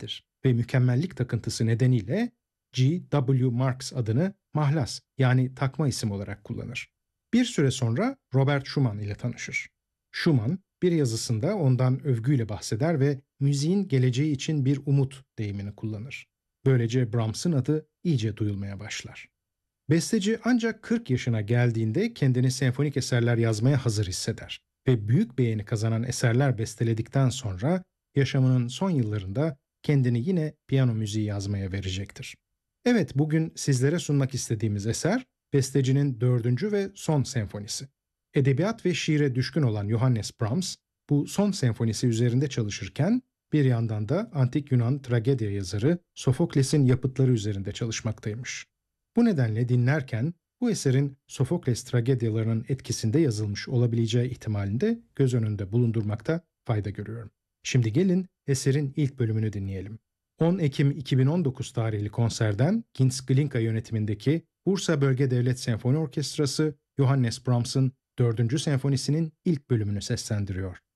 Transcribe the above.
değildir ve mükemmellik takıntısı nedeniyle G.W. Marx adını mahlas yani takma isim olarak kullanır. Bir süre sonra Robert Schumann ile tanışır. Schumann bir yazısında ondan övgüyle bahseder ve müziğin geleceği için bir umut deyimini kullanır. Böylece Brahms'ın adı iyice duyulmaya başlar. Besteci ancak 40 yaşına geldiğinde kendini senfonik eserler yazmaya hazır hisseder ve büyük beğeni kazanan eserler besteledikten sonra yaşamının son yıllarında kendini yine piyano müziği yazmaya verecektir. Evet, bugün sizlere sunmak istediğimiz eser bestecinin dördüncü ve son senfonisi. Edebiyat ve şiire düşkün olan Johannes Brahms, bu son senfonisi üzerinde çalışırken bir yandan da antik Yunan tragedya yazarı Sofokles'in yapıtları üzerinde çalışmaktaymış. Bu nedenle dinlerken bu eserin Sofokles tragedyalarının etkisinde yazılmış olabileceği ihtimalini de göz önünde bulundurmakta fayda görüyorum. Şimdi gelin eserin ilk bölümünü dinleyelim. 10 Ekim 2019 tarihli konserden Kinz Glinka yönetimindeki Bursa Bölge Devlet Senfoni Orkestrası Johannes Brahms'ın 4. senfonisinin ilk bölümünü seslendiriyor.